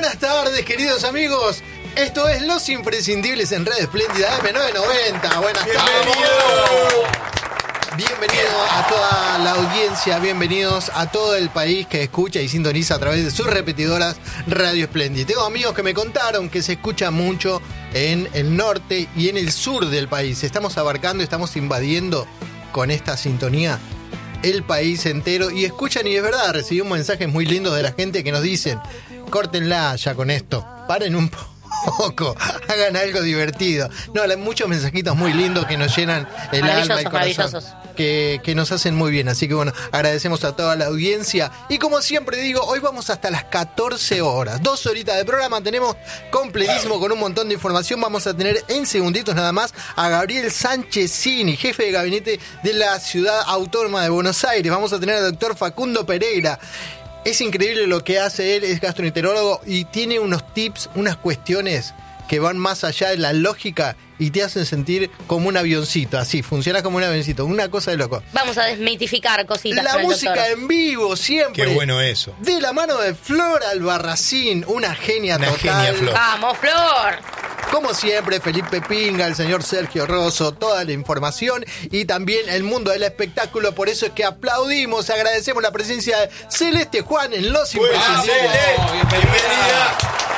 Buenas tardes, queridos amigos. Esto es Los Imprescindibles en Red Espléndida M990. Buenas tardes. Bienvenido a toda la audiencia, bienvenidos a todo el país que escucha y sintoniza a través de sus repetidoras Radio Espléndida. Tengo amigos que me contaron que se escucha mucho en el norte y en el sur del país. Estamos abarcando, estamos invadiendo con esta sintonía el país entero y escuchan, y es verdad, recibimos mensajes muy lindos de la gente que nos dicen: córtenla ya con esto, paren un poco, hagan algo divertido. No, muchos mensajitos muy lindos que nos llenan el alma, el corazón, que nos hacen muy bien. Así que bueno, agradecemos a toda la audiencia. Y como siempre digo, hoy vamos hasta las 14 horas. 2 horitas de programa tenemos completísimo con un montón de información. Vamos a tener en segunditos nada más a Gabriel Sanchezini, jefe de gabinete de la Ciudad Autónoma de Buenos Aires. Vamos a tener al doctor Facundo Pereira. Es increíble lo que hace él, es gastroenterólogo y tiene unos tips, unas cuestiones que van más allá de la lógica y te hacen sentir como un avioncito, así, funciona como un avioncito, una cosa de loco. Vamos a desmitificar cositas. La música en vivo, siempre. Qué bueno eso. De la mano de Flor Albarracín, una genia total. Genia, Flor. ¡Vamos, Flor! Como siempre, Felipe Pinga, el señor Sergio Rosso, toda la información y también el mundo del espectáculo. Por eso es que aplaudimos, agradecemos la presencia de Celeste Juan en Los Imprescindibles. Bienvenida.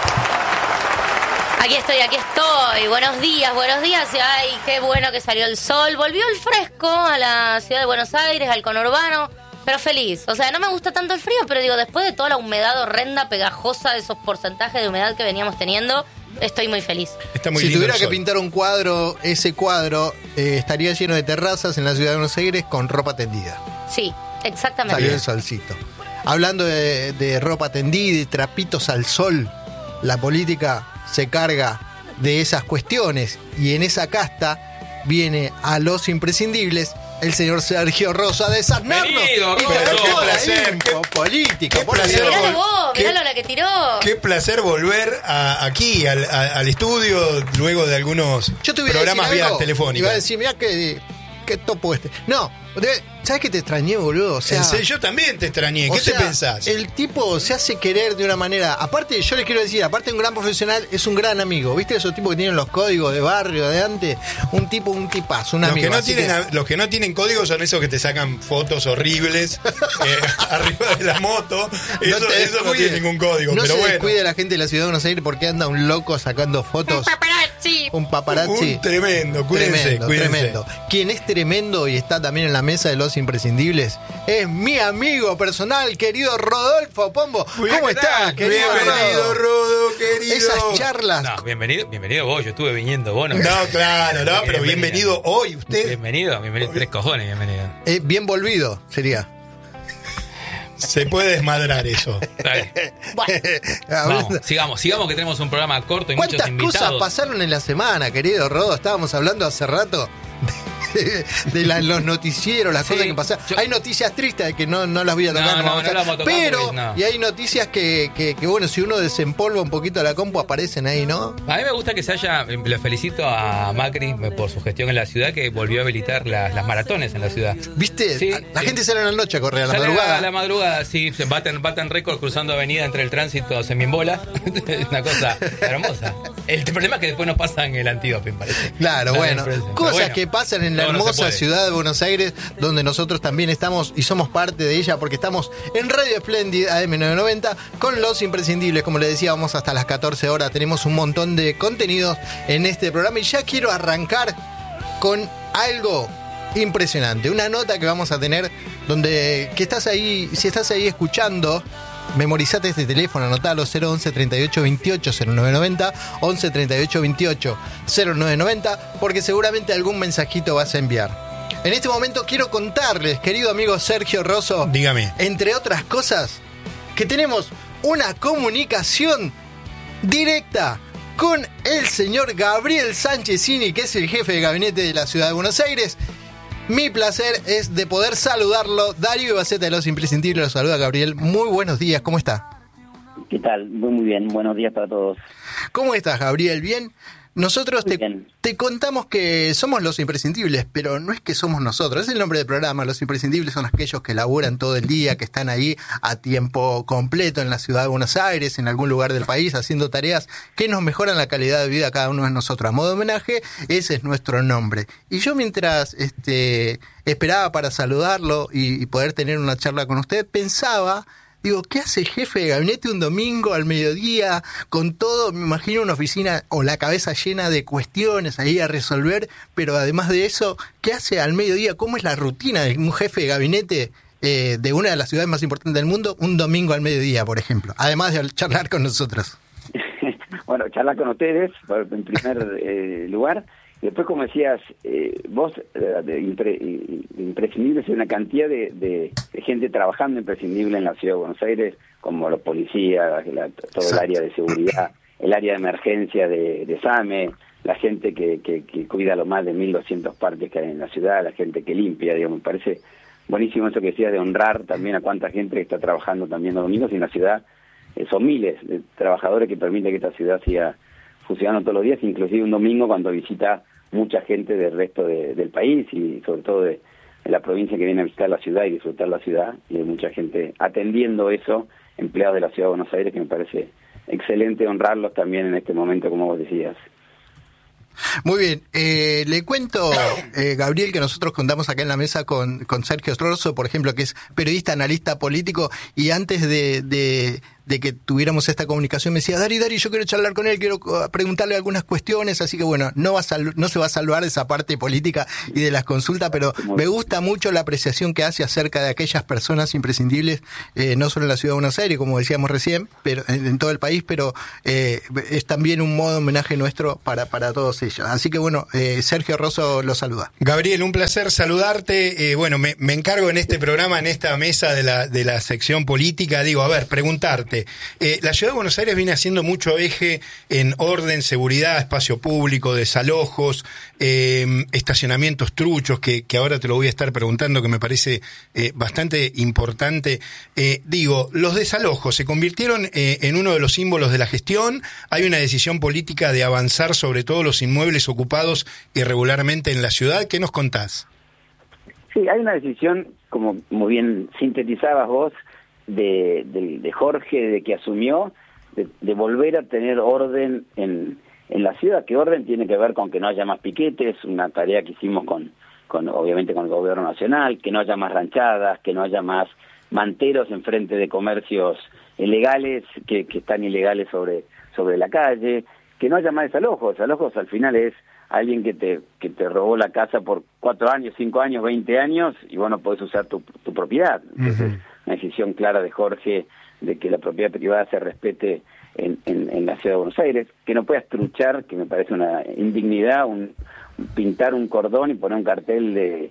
Aquí estoy. Buenos días. Ay, qué bueno que salió el sol. Volvió el fresco a la ciudad de Buenos Aires, al conurbano, pero feliz. O sea, no me gusta tanto el frío, pero digo, después de toda la humedad horrenda, pegajosa, de esos porcentajes de humedad que veníamos teniendo, estoy muy feliz. Está muy si lindo tuviera el que sol. pintar un cuadro, ese cuadro estaría lleno de terrazas en la ciudad de Buenos Aires con ropa tendida. Sí, exactamente. Salió el solcito. Hablando de ropa tendida y trapitos al sol, la política se carga de esas cuestiones y en esa casta viene a Los Imprescindibles el señor Sergio Rosso a desasnarnos. Bienvenido, y traer Rosso. toda Qué la placer, info política. qué por placer. Dios. Miralo vos, ¿Qué? miralo la que tiró. Qué placer volver aquí al estudio luego de algunos Yo te voy a programas decir vía algo, telefónica. Iba a decir, mirá qué topo este. No, ¿sabes que te extrañé, boludo? O sea, En serio, yo también te extrañé. ¿Qué o sea, te pensás? El tipo se hace querer de una manera. Aparte, yo les quiero decir, aparte de un gran profesional, es un gran amigo. ¿Viste esos tipos que tienen los códigos de barrio de antes? Un tipazo, un Los amigo. que, no Así tienen, los que no tienen código son esos que te sacan fotos horribles arriba de la moto. Eso no descuides. tiene ningún código. No pero se bueno. descuide la gente de la ciudad de Buenos Aires porque anda un loco sacando fotos. Paparazzi. Un paparazzi. Un tremendo, cuídense. Tremendo. Quien es tremendo y está también en la mesa de Los Imprescindibles es mi amigo personal, querido Rodolfo Pombo. ¿Cómo estás, querido Bienvenido, Rodo, querido. Esas charlas. No, bienvenido vos, yo estuve viniendo vos. No, claro, no, pero bienvenido hoy usted. Bienvenido, tres cojones, bienvenido. Bien volvido sería. Se puede desmadrar eso. Dale, Bueno, vamos, sigamos que tenemos un programa corto y muchos ¿Cuántas invitados. cosas pasaron en la semana, querido Rodo? Estábamos hablando hace rato los noticieros, las Sí, cosas que pasaron. yo- Hay noticias tristes que no las voy a tocar. No, vamos a no tocar. las vamos a tocar Pero, porque no. y hay noticias que, bueno, si uno desempolva un poquito la compu, aparecen ahí, ¿no? A mí me gusta que se haya, lo felicito a Macri por su gestión en la ciudad, que volvió a habilitar las maratones en la ciudad. ¿Viste? Sí, La sí. gente sale a la noche a correr, a la Sale madrugada. a la madrugada, sí, se baten récord cruzando avenida entre el tránsito semimbola. Es una cosa hermosa. El problema es que después no pasan el antidoping, parece. Claro, La bueno, empresa. Pero cosas bueno, que pasan en la todo no se hermosa puede. ciudad de Buenos Aires, donde nosotros también estamos y somos parte de ella, porque estamos en Radio Espléndida AM990 con Los Imprescindibles. Como les decía, vamos hasta las 14 horas, tenemos un montón de contenidos en este programa y ya quiero arrancar con algo impresionante, una nota que vamos a tener donde, que estás ahí, si estás ahí escuchando, memorizate este teléfono, anotalo 011 38 28 0990, 11 38 28 0990, porque seguramente algún mensajito vas a enviar. En este momento quiero contarles, querido amigo Sergio Rosso, Dígame. entre otras cosas, que tenemos una comunicación directa con el señor Gabriel Sanchezini, que es el jefe de gabinete de la ciudad de Buenos Aires. Mi placer es de poder saludarlo. Darío Ibaceta de Los Imprescindibles lo saluda, Gabriel. Muy buenos días, ¿cómo está? ¿Qué tal? Muy bien, buenos días para todos. ¿Cómo estás, Gabriel? ¿Bien? Nosotros Muy bien. te contamos que somos los imprescindibles, pero no es que somos nosotros, es el nombre del programa. Los imprescindibles son aquellos que laburan todo el día, que están ahí a tiempo completo en la ciudad de Buenos Aires, en algún lugar del país, haciendo tareas que nos mejoran la calidad de vida a cada uno de nosotros. A modo de homenaje, ese es nuestro nombre. Y yo mientras esperaba para saludarlo y poder tener una charla con usted, pensaba... Digo, ¿qué hace el jefe de gabinete un domingo al mediodía con todo? Me imagino una oficina o la cabeza llena de cuestiones ahí a resolver, pero además de eso, ¿qué hace al mediodía? ¿Cómo es la rutina de un jefe de gabinete de una de las ciudades más importantes del mundo un domingo al mediodía, por ejemplo? Además de charlar con nosotros. Bueno, charlar con ustedes, en primer lugar. Y después, como decías, vos, imprescindibles, es una cantidad de gente trabajando imprescindible en la Ciudad de Buenos Aires, como los policías, todo el área de seguridad, el área de emergencia de SAME, la gente que cuida los más de 1.200 parques que hay en la ciudad, la gente que limpia, digamos. Me parece buenísimo eso que decías de honrar también a cuánta gente que está trabajando también los domingos, y en la ciudad son miles de trabajadores que permiten que esta ciudad siga funcionando todos los días, inclusive un domingo cuando visita mucha gente del resto del país y sobre todo de la provincia que viene a visitar la ciudad y disfrutar la ciudad, y hay mucha gente atendiendo eso, empleados de la Ciudad de Buenos Aires, que me parece excelente honrarlos también en este momento, como vos decías. Muy bien, le cuento, Gabriel, que nosotros contamos acá en la mesa con Sergio Rosso, por ejemplo, que es periodista, analista político, y antes de que tuviéramos esta comunicación me decía, Dari, yo quiero charlar con él, quiero preguntarle algunas cuestiones, así que bueno, no se va a salvar de esa parte política y de las consultas, pero me gusta mucho la apreciación que hace acerca de aquellas personas imprescindibles, no solo en la Ciudad de Buenos Aires, como decíamos recién, pero en todo el país, pero es también un modo de homenaje nuestro para todos ellos. Así que bueno, Sergio Rosso lo saluda. Gabriel, un placer saludarte. Bueno, me encargo en este programa, en esta mesa de la sección política, preguntarte. La Ciudad de Buenos Aires viene haciendo mucho eje en orden, seguridad, espacio público, desalojos, estacionamientos truchos, que ahora te lo voy a estar preguntando, que me parece bastante importante. Los desalojos se convirtieron en uno de los símbolos de la gestión. Hay una decisión política de avanzar sobre todos los inmuebles ocupados irregularmente en la ciudad. ¿Qué nos contás? Sí, hay una decisión, como muy bien sintetizabas vos, de Jorge, de que asumió, de volver a tener orden en la ciudad. Que orden tiene que ver con que no haya más piquetes, una tarea que hicimos obviamente con el gobierno nacional, que no haya más ranchadas, que no haya más manteros enfrente de comercios ilegales que están ilegales sobre la calle, que no haya más desalojos. Desalojos al final es alguien que te robó la casa por 4 años, 5 años, 20 años, y vos no podés usar tu propiedad. Entonces, una decisión clara de Jorge de que la propiedad privada se respete en la Ciudad de Buenos Aires, que no puedas truchar, que me parece una indignidad, pintar un cordón y poner un cartel de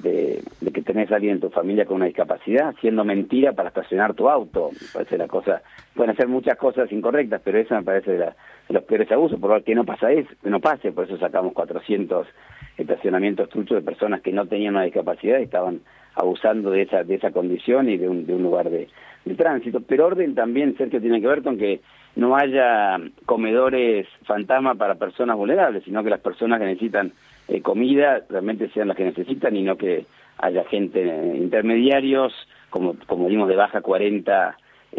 que tenés a alguien en tu familia con una discapacidad, siendo mentira para estacionar tu auto. Me parece la cosa, pueden hacer muchas cosas incorrectas, pero eso me parece de los peores abusos, por lo que no pase, por eso sacamos 400 estacionamientos truchos de personas que no tenían una discapacidad y estaban abusando de esa condición y de un lugar de tránsito. Pero orden también, Sergio, tiene que ver con que no haya comedores fantasma para personas vulnerables, sino que las personas que necesitan comida realmente sean las que necesitan y no que haya gente, intermediarios, como dimos de baja 40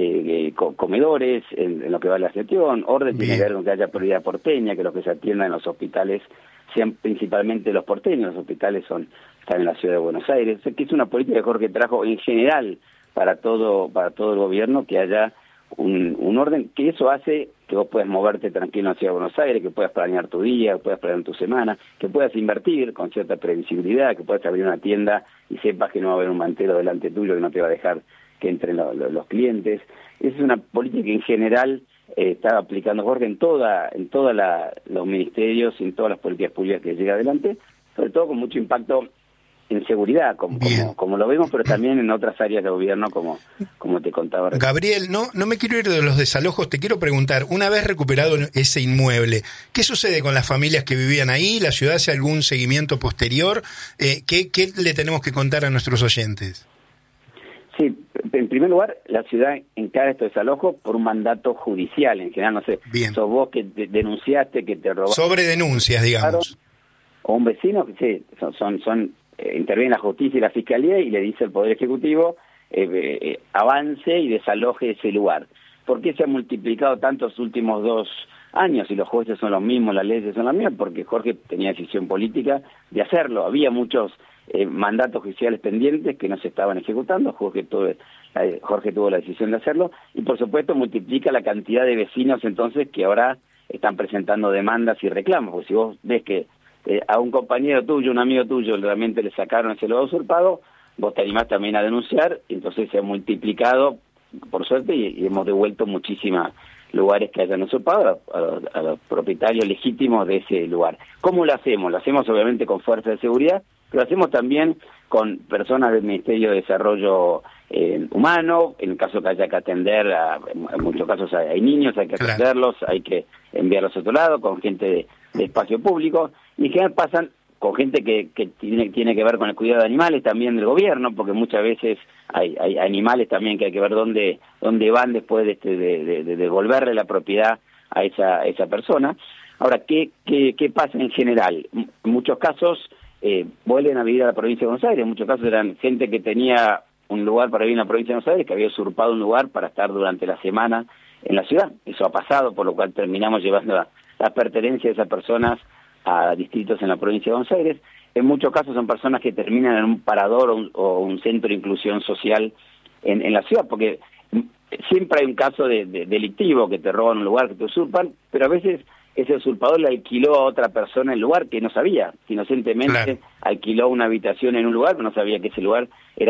comedores en lo que va a la gestión. Orden tiene que ver con que haya prioridad porteña, que los que se atiendan en los hospitales sean principalmente los porteños. Los hospitales están en la Ciudad de Buenos Aires. O sea, que es una política que Jorge trajo en general para todo el gobierno, que haya un orden, que eso hace que vos puedas moverte tranquilo en la Ciudad de Buenos Aires, que puedas planear tu día, que puedas planear tu semana, que puedas invertir con cierta previsibilidad, que puedas abrir una tienda y sepas que no va a haber un mantero delante tuyo que no te va a dejar que entren los clientes. Esa es una política que en general está aplicando Jorge en todos los ministerios y en todas las políticas públicas que llega adelante, sobre todo con mucho impacto en seguridad, como lo vemos, pero también en otras áreas de gobierno, como te contaba. Gabriel, no me quiero ir de los desalojos, te quiero preguntar, una vez recuperado ese inmueble, ¿qué sucede con las familias que vivían ahí? ¿La ciudad hace algún seguimiento posterior? ¿Qué le tenemos que contar a nuestros oyentes? Sí, En primer lugar, la ciudad encara estos desalojos por un mandato judicial. En general, no sé, Bien. sos vos que denunciaste, que te robaron. Sobre denuncias, digamos. O un vecino que sí, interviene la justicia y la fiscalía y le dice al Poder Ejecutivo avance y desaloje ese lugar. ¿Por qué se ha multiplicado tanto los últimos 2 años? Y los jueces son los mismos, las leyes son las mismas, porque Jorge tenía decisión política de hacerlo. Había muchos mandatos judiciales pendientes que no se estaban ejecutando. Jorge tuvo la decisión de hacerlo y, por supuesto, multiplica la cantidad de vecinos entonces que ahora están presentando demandas y reclamos. Porque si vos ves que a un compañero tuyo, un amigo tuyo, realmente le sacaron ese lugar usurpado, vos te animás también a denunciar, y entonces se ha multiplicado, por suerte, y hemos devuelto muchísimos lugares que hayan usurpado a los propietarios legítimos de ese lugar. ¿Cómo lo hacemos? Lo hacemos obviamente con fuerza de seguridad, pero lo hacemos también con personas del Ministerio de Desarrollo Humano, en el caso que haya que atender, en muchos casos hay niños, hay que atenderlos, hay que enviarlos a otro lado, con gente de espacio público, y en general pasan con gente que tiene que ver con el cuidado de animales también del gobierno, porque muchas veces hay animales también que hay que ver dónde van después de devolverle la propiedad a esa persona. Ahora, ¿qué pasa en general? En muchos casos vuelven a vivir a la provincia de Buenos Aires, en muchos casos eran gente que tenía un lugar para vivir en la provincia de Buenos Aires, que había usurpado un lugar para estar durante la semana en la ciudad. Eso ha pasado, por lo cual terminamos llevando la pertenencia de esas personas a distritos en la provincia de Buenos Aires. En muchos casos son personas que terminan en un parador o un centro de inclusión social en la ciudad, porque siempre hay un caso de delictivo que te roban un lugar, que te usurpan, pero a veces ese usurpador le alquiló a otra persona el lugar que no sabía, que inocentemente alquiló una habitación en un lugar, pero no sabía que ese lugar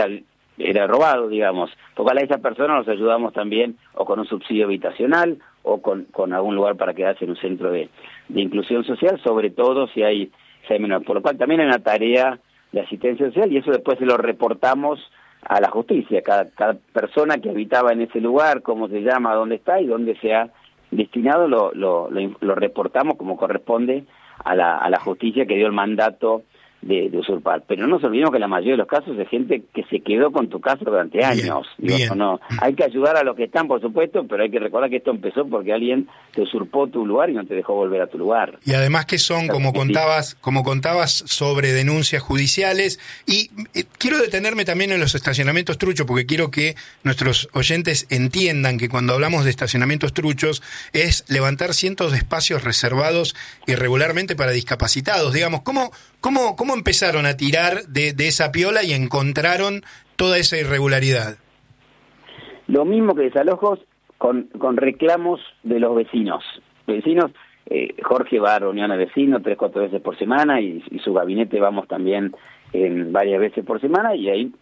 era robado, digamos. Porque a esa persona nos ayudamos también o con un subsidio habitacional o con algún lugar para quedarse en un centro de inclusión social, sobre todo si hay menores. Por lo cual también hay una tarea de asistencia social y eso después se lo reportamos a la justicia. Cada persona que habitaba en ese lugar, cómo se llama, dónde está y dónde se ha destinado, lo reportamos como corresponde a la justicia que dio el mandato de usurpar. Pero no nos olvidemos que la mayoría de los casos es gente que se quedó con tu casa durante años. No, hay que ayudar a los que están, por supuesto, pero hay que recordar que esto empezó porque alguien te usurpó tu lugar y no te dejó volver a tu lugar. Y además que son, como contabas, sobre denuncias judiciales. Y quiero detenerme también en los estacionamientos truchos, porque quiero que nuestros oyentes entiendan que cuando hablamos de estacionamientos truchos es levantar cientos de espacios reservados irregularmente para discapacitados. Digamos, ¿Cómo empezaron a tirar de esa piola y encontraron toda esa irregularidad? Lo mismo que desalojos con reclamos de los vecinos. Jorge va a reuniones de vecinos 3-4 veces por semana y su gabinete vamos también varias veces por semana y ahí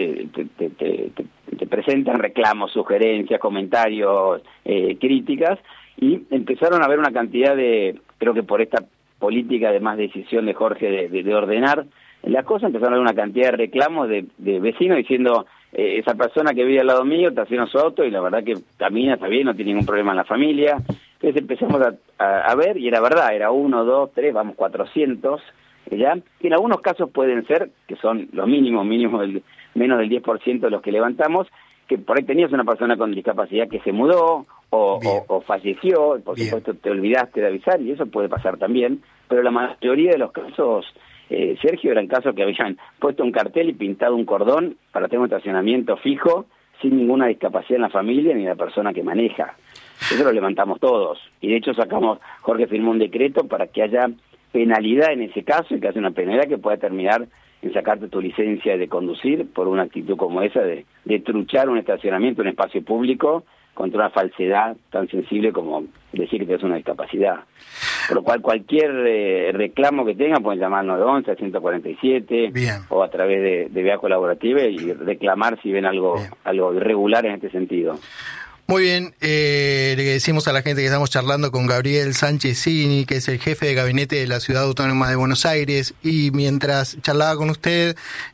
te presentan reclamos, sugerencias, comentarios, críticas y empezaron a haber una cantidad creo que por esta política de más decisión de Jorge de ordenar las cosas, empezaron a haber una cantidad de reclamos de vecinos diciendo esa persona que vive al lado mío está haciendo su auto y la verdad que camina, está bien, no tiene ningún problema en la familia. Entonces empezamos a ver y era verdad, era 1, 2, 3, vamos 400 ya, y en algunos casos pueden ser, que son los mínimos menos del 10% de los que levantamos, que por ahí tenías una persona con discapacidad que se mudó o falleció, por supuesto te olvidaste de avisar y eso puede pasar también, pero la mayoría de los casos, Sergio, eran casos que habían puesto un cartel y pintado un cordón para tener un estacionamiento fijo sin ninguna discapacidad en la familia ni la persona que maneja. Eso lo levantamos todos y de hecho Jorge firmó un decreto para que haya penalidad en ese caso y que haya una penalidad que pueda terminar en sacarte tu licencia de conducir por una actitud como esa de truchar un estacionamiento, un espacio público contra una falsedad tan sensible como decir que tienes una discapacidad. Por lo cual cualquier reclamo que tengan pueden llamar al 911, al 147 o a través de vía colaborativa y reclamar si ven algo irregular en este sentido. Muy bien, le decimos a la gente que estamos charlando con Gabriel Sánchez Cini, que es el jefe de gabinete de la Ciudad Autónoma de Buenos Aires, y mientras charlaba con usted,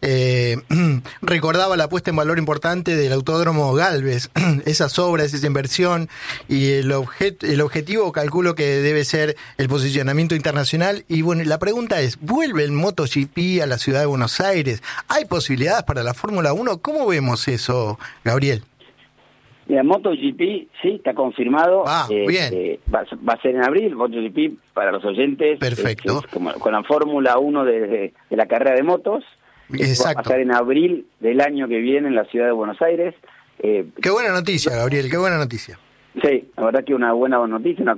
recordaba la puesta en valor importante del Autódromo Gálvez, esas obras, esa inversión, y el objetivo calculo que debe ser el posicionamiento internacional. Y bueno, la pregunta es, ¿vuelve el MotoGP a la Ciudad de Buenos Aires? ¿Hay posibilidades para la Fórmula 1? ¿Cómo vemos eso, Gabriel? Mira, MotoGP, sí, está confirmado. Bien. Va a ser en abril, MotoGP, para los oyentes. Perfecto. Es como con la Fórmula 1 de la carrera de motos. Exacto. Va a estar en abril del año que viene en la ciudad de Buenos Aires. Qué buena noticia, Gabriel, qué buena noticia. Sí, la verdad que una buena noticia,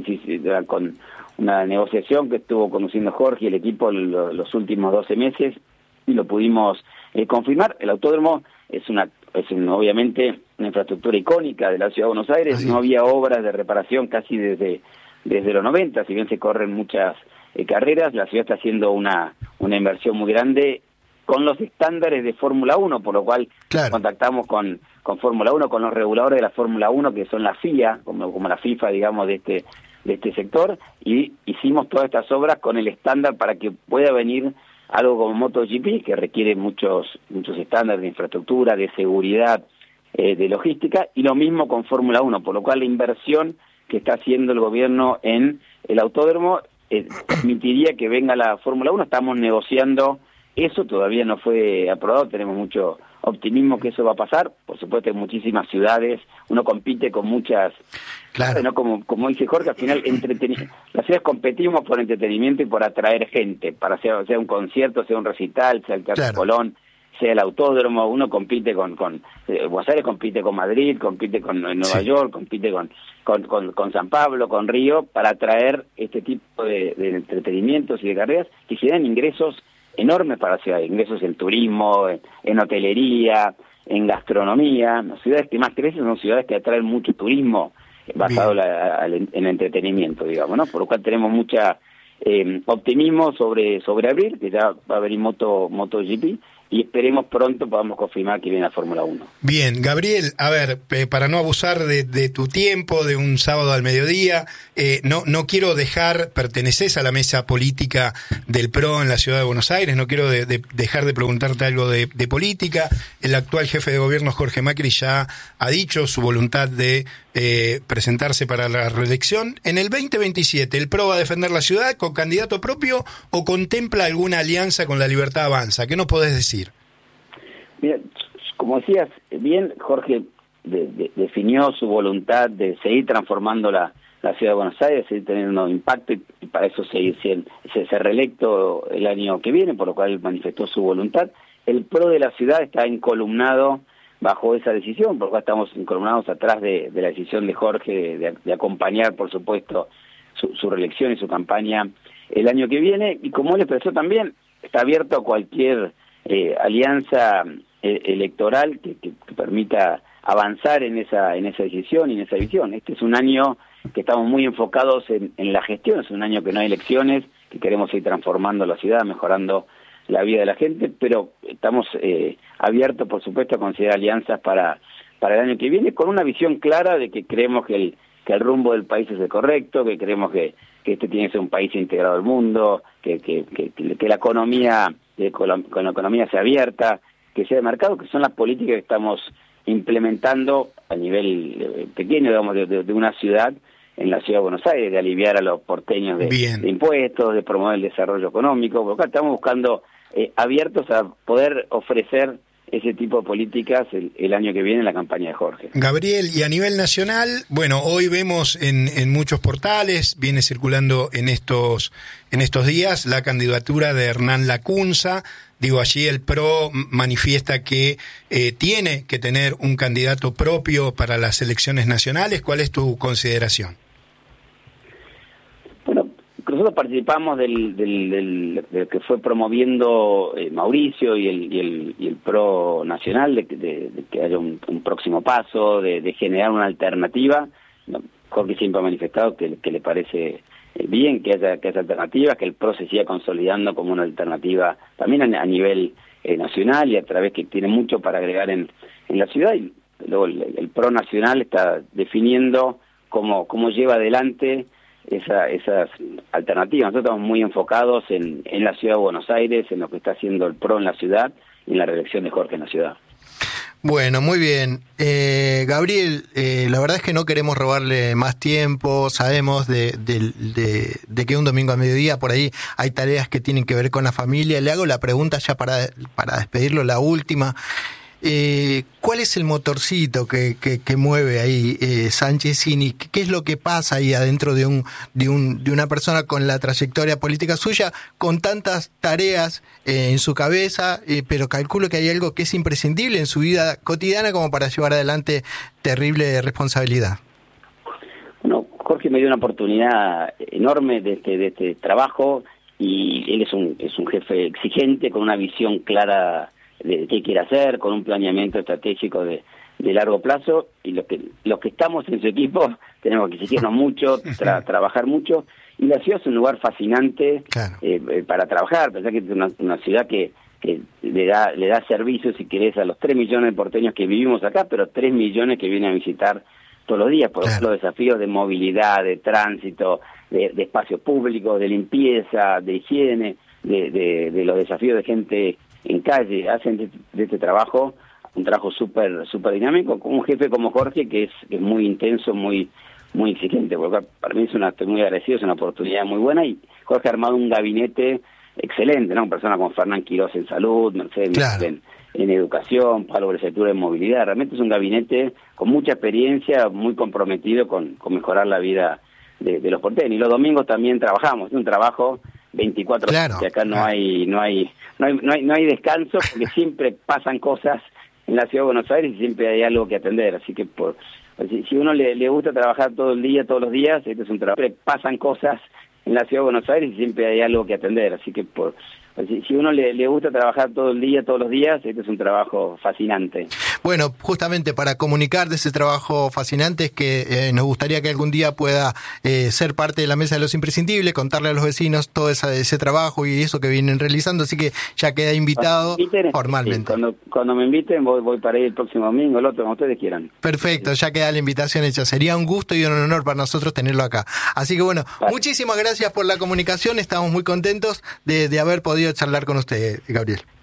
con una negociación que estuvo conduciendo Jorge y el equipo los últimos 12 meses, y lo pudimos confirmar. El autódromo es obviamente una infraestructura icónica de la Ciudad de Buenos Aires. Así. No había obras de reparación casi desde los 90, si bien se corren muchas carreras, la ciudad está haciendo una inversión muy grande con los estándares de Fórmula 1, por lo cual contactamos con Fórmula 1, con los reguladores de la Fórmula 1, que son la FIA, como la FIFA, digamos, de este sector, y hicimos todas estas obras con el estándar para que pueda venir algo como MotoGP, que requiere muchos estándares de infraestructura, de seguridad, de logística, y lo mismo con Fórmula 1, por lo cual la inversión que está haciendo el gobierno en el autódromo permitiría que venga la Fórmula 1. Estamos negociando eso, todavía no fue aprobado, tenemos mucho optimismo que eso va a pasar. Por supuesto, en muchísimas ciudades uno compite con muchas... Claro. ¿no? Como dice Jorge, al final las ciudades competimos por entretenimiento y por atraer gente, para sea un concierto, sea un recital, sea el Teatro Colón, sea el autódromo. Uno compite con Buenos Aires, compite con Madrid, compite con Nueva York, compite con San Pablo, con Río, para atraer este tipo de entretenimientos y de carreras que generan ingresos enormes para la ciudad, ingresos en turismo, en hotelería, en gastronomía. Las ciudades que más crecen son ciudades que atraen mucho turismo basado en entretenimiento, digamos, ¿no? Por lo cual tenemos mucha optimismo sobre abril, que ya va a venir MotoGP, y esperemos pronto podamos confirmar que viene la Fórmula 1. Bien, Gabriel, a ver, para no abusar de tu tiempo, de un sábado al mediodía, no quiero perteneces a la mesa política del PRO en la Ciudad de Buenos Aires, no quiero dejar de preguntarte algo de política. El actual jefe de gobierno, Jorge Macri, ya ha dicho su voluntad de presentarse para la reelección. En el 2027, ¿el PRO va a defender la ciudad con candidato propio o contempla alguna alianza con La Libertad Avanza? ¿Qué nos podés decir? Mira, como decías bien, Jorge definió su voluntad de seguir transformando la Ciudad de Buenos Aires, seguir teniendo impacto, y para eso ser reelecto el año que viene, por lo cual manifestó su voluntad. El PRO de la ciudad está encolumnado bajo esa decisión, por lo cual estamos encolumnados atrás de la decisión de Jorge de acompañar, por supuesto, su reelección y su campaña el año que viene. Y como él expresó también, está abierto a cualquier alianza electoral que permita avanzar en esa decisión y en esa visión. Este es un año que estamos muy enfocados en la gestión, es un año que no hay elecciones, que queremos ir transformando la ciudad, mejorando la vida de la gente, pero estamos abiertos, por supuesto, a considerar alianzas para el año que viene, con una visión clara de que creemos que el rumbo del país es el correcto, que creemos que este tiene que ser un país integrado al mundo, que la economía con la economía sea abierta, que sea de mercado, que son las políticas que estamos implementando a nivel pequeño, digamos, de una ciudad, en la Ciudad de Buenos Aires, de aliviar a los porteños de impuestos, de promover el desarrollo económico. Por acá estamos buscando abiertos a poder ofrecer ese tipo de políticas el año que viene en la campaña de Jorge. Gabriel, y a nivel nacional, bueno, hoy vemos en muchos portales, viene circulando en estos días, la candidatura de Hernán Lacunza. Digo, allí el PRO manifiesta que tiene que tener un candidato propio para las elecciones nacionales. ¿Cuál es tu consideración? Bueno, nosotros participamos del que fue promoviendo Mauricio y el PRO nacional, de que haya un próximo paso, de generar una alternativa. Jorge siempre ha manifestado que le parece bien que haya alternativas, que el PRO se siga consolidando como una alternativa también a nivel nacional, y a través que tiene mucho para agregar en la ciudad. Y luego el PRO nacional está definiendo cómo lleva adelante esas alternativas. Nosotros estamos muy enfocados en la ciudad de Buenos Aires, en lo que está haciendo el PRO en la ciudad y en la reelección de Jorge en la ciudad. Bueno, muy bien. Gabriel, la verdad es que no queremos robarle más tiempo. Sabemos de que un domingo a mediodía por ahí hay tareas que tienen que ver con la familia. Le hago la pregunta ya para despedirlo, la última. ¿Cuál es el motorcito que mueve ahí Sánchezini? ¿Qué es lo que pasa ahí adentro de una persona con la trayectoria política suya, con tantas tareas en su cabeza, pero calculo que hay algo que es imprescindible en su vida cotidiana como para llevar adelante terrible responsabilidad? Bueno, Jorge me dio una oportunidad enorme de este trabajo, y él es un jefe exigente con una visión clara de qué quiere hacer, con un planeamiento estratégico de largo plazo, y los que estamos en su equipo tenemos que exigirnos mucho, trabajar mucho, y la ciudad es un lugar fascinante. Claro. Para trabajar. Pensá que es una ciudad que le da servicios, si querés, a los 3 millones de porteños que vivimos acá, pero 3 millones que vienen a visitar todos los días, por los desafíos de movilidad, de tránsito, de espacio público, de limpieza, de higiene, de los desafíos de gente en calle. Hacen de este trabajo un trabajo súper dinámico, con un jefe como Jorge que es muy intenso, muy exigente. Porque para mí estoy muy agradecido, es una oportunidad muy buena, y Jorge ha armado un gabinete excelente, ¿no? Personas como Fernán Quirós en salud, Mercedes en educación, Pablo Bresetura en movilidad. Realmente es un gabinete con mucha experiencia, muy comprometido con mejorar la vida de los porteños. Y los domingos también trabajamos, es un trabajo 24 horas, que acá no hay descanso, porque siempre pasan cosas en la ciudad de Buenos Aires y siempre hay algo que atender. Así que si uno le gusta trabajar todo el día, todos los días, este es un trabajo. Siempre pasan cosas en la ciudad de Buenos Aires y siempre hay algo que atender. Así que si uno le gusta trabajar todo el día, todos los días, este es un trabajo fascinante. Bueno, justamente para comunicar de ese trabajo fascinante es que nos gustaría que algún día pueda ser parte de la mesa de los imprescindibles, contarle a los vecinos todo ese trabajo y eso que vienen realizando, así que ya queda invitado formalmente. Sí, cuando me inviten voy para ir el próximo domingo, el otro, como ustedes quieran. Perfecto, ya queda la invitación hecha. Sería un gusto y un honor para nosotros tenerlo acá. Así que bueno, muchísimas gracias por la comunicación, estamos muy contentos de haber podido charlar con usted, Gabriel.